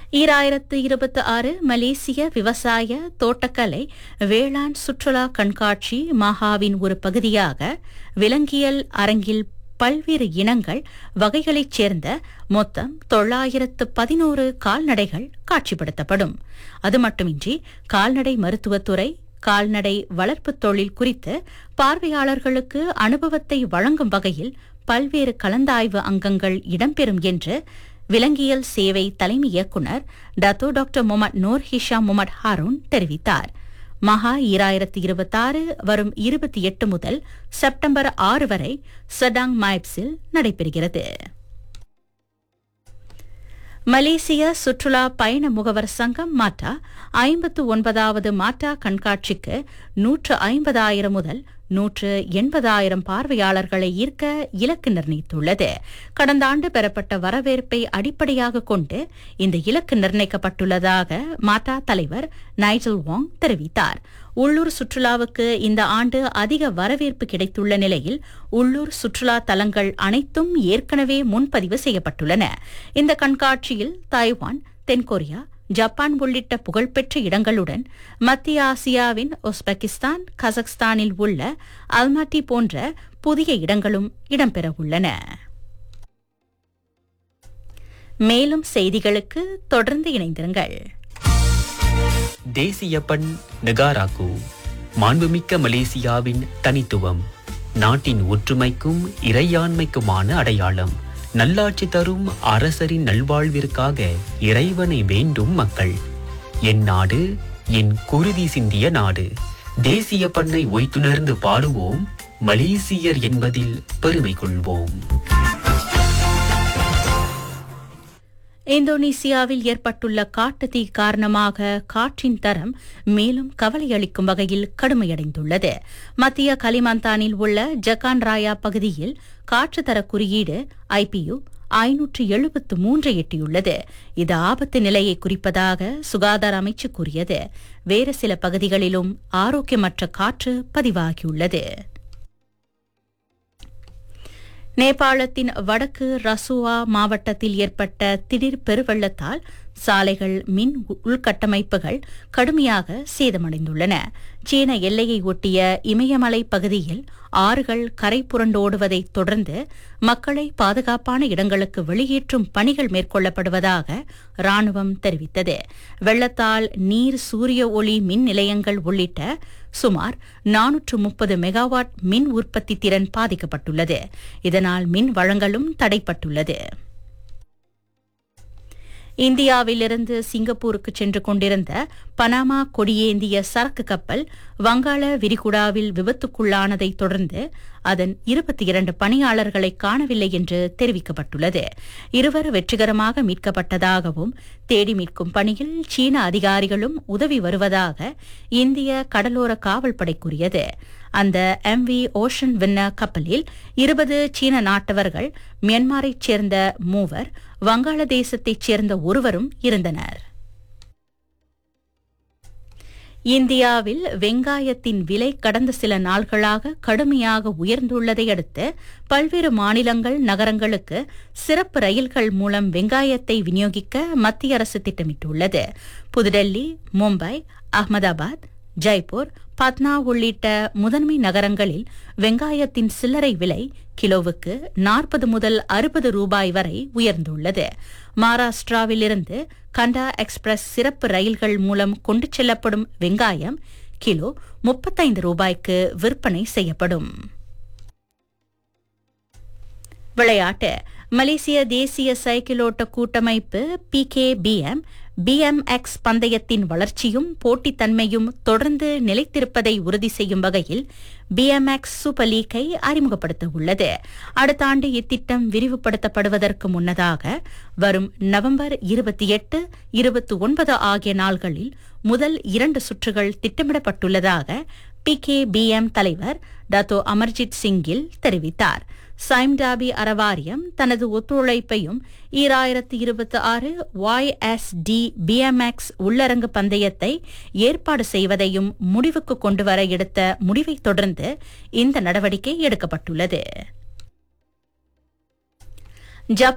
2026 மலேசிய விவசாய தோட்டக்கலை வேளாண் சுற்றுலா கண்காட்சி மகாவின் ஒரு பகுதியாக விலங்கியல் அரங்கில் பல்வேறு இனங்கள் வகைகளைச் சேர்ந்த மொத்தம் 911 கால்நடைகள் காட்சிப்படுத்தப்படும். அது மட்டுமின்றி கால்நடை மருத்துவத்துறை, கால்நடை வளர்ப்புத் தொழில் குறித்து பார்வையாளர்களுக்கு அனுபவத்தை வழங்கும் வகையில் பல்வேறு கலந்தாய்வு அங்கங்கள் இடம்பெறும் என்று விலங்கியல் சேவை தலைமை இயக்குநர் டாக்டர் முகமது நூர் ஹிஷாம் முகமது ஹாரூன் தெரிவித்தார். மகா 2026 வரும் 28 முதல் செப்டம்பர் 6 வரை சடாங் மைப்ஸில் நடைபெறுகிறது. மலேசிய சுற்றுலா பயண முகவர் சங்கம் மாட்டா 59வது மாட்டா கண்காட்சிக்கு 150,000 முதல் 180,000 பார்வையாளர்களை ஈர்க்க இலக்கு நிர்ணயித்துள்ளது. கடந்த ஆண்டு பெறப்பட்ட வரவேற்பை அடிப்படையாக கொண்டு இந்த இலக்கு நிர்ணயிக்கப்பட்டுள்ளதாக மாட்டா தலைவர் நைஜல் வாங் தெரிவித்தார். உள்ளூர் சுற்றுலாவுக்கு இந்த ஆண்டு அதிக வரவேற்பு கிடைத்துள்ள நிலையில் உள்ளூர் சுற்றுலா தலங்கள் அனைத்தும் ஏற்கனவே முன்பதிவு செய்யப்பட்டுள்ளன. இந்த கண்காட்சியில் தாய்வான், தென்கொரியா, ஜப்பான் உள்ளிட்ட புகழ்பெற்ற இடங்களுடன் மத்திய ஆசியாவின் உஸ்பெகிஸ்தான், கசக்ஸ்தானில் உள்ள அல்மாட்டி போன்ற புதிய இடங்களும் இடம்பெறவுள்ளன. மேலும் செய்திகளுக்கு தொடர்ந்து இணைந்திருங்கள். தேசிய பண் நெகாராக்கு மாண்புமிக்க மலேசியாவின் தனித்துவம், நாட்டின் ஒற்றுமைக்கும் இறையாண்மைக்குமான அடையாளம். நல்லாட்சி தரும் அரசரின் நல்வாழ்விற்காக இறைவனை வேண்டும் மக்கள். என் நாடு என் குருதி சிந்திய நாடு. தேசிய பண்ணை ஒய்த்துணர்ந்து பாடுவோம், மலேசியர் என்பதில் பெருமை கொள்வோம். இந்தோனேசியாவில் ஏற்பட்டுள்ள காட்டுத்தீ காரணமாக காற்றின் தரம் மேலும் கவலையளிக்கும் வகையில் கடுமையடைந்துள்ளது. மத்திய கலிமந்தானில் உள்ள ஜக்கான் ராயா பகுதியில் காற்று தர குறியீடு IPU 573 எட்டியுள்ளது. இது ஆபத்து நிலையை குறிப்பதாக சுகாதார அமைச்சு கூறியது. வேறு சில பகுதிகளிலும் ஆரோக்கியமற்ற காற்று பதிவாகியுள்ளது. நேபாளத்தின் வடக்கு ரசுவா மாவட்டத்தில் ஏற்பட்ட திடீர் பெருவெள்ளத்தால் சாலைகள், மின் உள்கட்டமைப்புகள் கடுமையாக சேதமடைந்துள்ளன. சீன எல்லையை ஒட்டிய இமயமலை பகுதியில் ஆறுகள் கரை புரண்டோடுவதைத் தொடர்ந்து மக்களை பாதுகாப்பான இடங்களுக்கு வெளியேற்றும் பணிகள் மேற்கொள்ளப்படுவதாக ராணுவம் தெரிவித்தது. வெள்ளத்தால் நீர், சூரிய ஒளி மின் நிலையங்கள் உள்ளிட்ட சுமார் 430 மெகாவாட் மின் உற்பத்தி திறன் பாதிக்கப்பட்டுள்ளது. இதனால் மின் வழங்கலும் தடைப்பட்டுள்ளது. இந்தியாவிலிருந்து சிங்கப்பூருக்கு சென்று கொண்டிருந்த பனாமா கொடியேந்திய சரக்கு கப்பல் வங்காள விரிகுடாவில் விபத்துக்குள்ளானதைத் தொடர்ந்து அதன் 22 பணியாளர்களை காணவில்லை என்று தெரிவிக்கப்பட்டுள்ளது. இருவர் வெற்றிகரமாக மீட்கப்பட்டதாகவும் தேடி மீட்கும் பணியில் சீன அதிகாரிகளும் உதவி வருவதாக இந்திய கடலோர காவல்படை கூறியது. அந்த MV ஓஷன் வின்னர் கப்பலில் 20 சீன நாட்டவர்கள், மியான்மரைச் சேர்ந்த 3, வங்காளதேசத்தைச் சேர்ந்த 1 இருந்தனர். இந்தியாவில் வெங்காயத்தின் விலை கடந்த சில நாள்களாக கடுமையாக உயர்ந்துள்ளதை அடுத்து பல்வேறு மாநிலங்கள், நகரங்களுக்கு சிறப்பு ரயில்கள் மூலம் வெங்காயத்தை விநியோகிக்க மத்திய அரசு திட்டமிட்டுள்ளது. புதுடெல்லி, மும்பை, அகமதாபாத், ஜெய்ப்பூர், பட்னா உள்ளிட்ட முதன்மை நகரங்களில் வெங்காயத்தின் சில்லறை விலை கிலோவுக்கு 40 முதல் 60 ரூபாய் வரை உயர்ந்துள்ளது. மகாராஷ்டிராவிலிருந்து கண்டா எக்ஸ்பிரஸ் சிறப்பு ரயில்கள் மூலம் கொண்டு செல்லப்படும் வெங்காயம் கிலோ 35 ரூபாய்க்கு விற்பனை செய்யப்படும். விளையாட்டு. மலேசிய தேசிய சைக்கிளோட்ட கூட்டமைப்பு PKBM BMX பந்தயத்தின் வளர்ச்சியும் போட்டித்தன்மையும் தொடர்ந்து நிலைத்திருப்பதை உறுதி செய்யும் வகையில் BMX சூப்பர் லீக்கை அறிமுகப்படுத்த உள்ளது. அடுத்த ஆண்டு இத்திட்டம் விரிவுபடுத்தப்படுவதற்கு முன்னதாக வரும் நவம்பர் 28, 29 ஆகிய நாள்களில் முதல் 2 சுற்றுகள் திட்டமிடப்பட்டுள்ளதாக PKBM தலைவர் டாக்டர் அமர்ஜித் சிங்கில் தெரிவித்தார். சைம்டாபி அறவாரியம் தனது ஒத்துழைப்பையும் 2026 YSD BMX உள்ளரங்கு பந்தயத்தை ஏற்பாடு செய்வதையும் முடிவுக்கு கொண்டுவர எடுத்த முடிவைத் தொடர்ந்து இந்த நடவடிக்கை எடுக்கப்பட்டுள்ளது.